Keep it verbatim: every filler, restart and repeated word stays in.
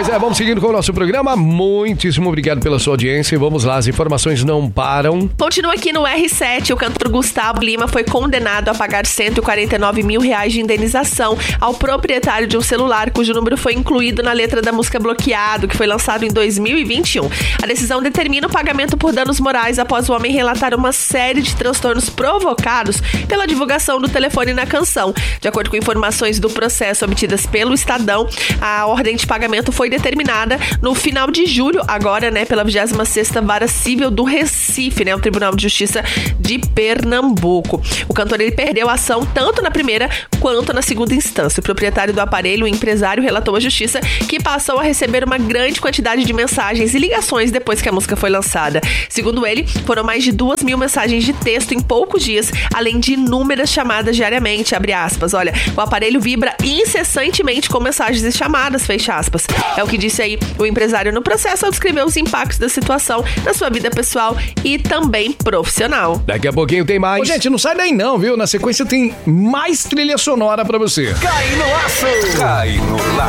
Pois é, vamos seguindo com o nosso programa. Muitíssimo obrigado pela sua audiência. Vamos lá, as informações não param. Continua aqui no R sete. O cantor Gustavo Lima foi condenado a pagar cento e quarenta e nove mil reais de indenização ao proprietário de um celular cujo número foi incluído na letra da música Bloqueado, que foi lançado em dois mil e vinte e um. A decisão determina o pagamento por danos morais após o homem relatar uma série de transtornos provocados pela divulgação do telefone na canção. De acordo com informações do processo obtidas pelo Estadão, a ordem de pagamento foi determinada no final de julho, agora, né, pela vigésima sexta Vara Civil do Recife, né, o Tribunal de Justiça de Pernambuco. O cantor, ele perdeu a ação tanto na primeira quanto na segunda instância. O proprietário do aparelho, o empresário, relatou à Justiça que passou a receber uma grande quantidade de mensagens e ligações depois que a música foi lançada. Segundo ele, foram mais de duas mil mensagens de texto em poucos dias, além de inúmeras chamadas diariamente, abre aspas. Olha, o aparelho vibra incessantemente com mensagens e chamadas, fecha aspas. É o que disse aí o empresário no processo ao descrever os impactos da situação na sua vida pessoal e também profissional. Daqui a pouquinho tem mais. Ô, gente, não sai daí não, viu? Na sequência tem mais trilha sonora pra você. Cai no laço! Cai no laço!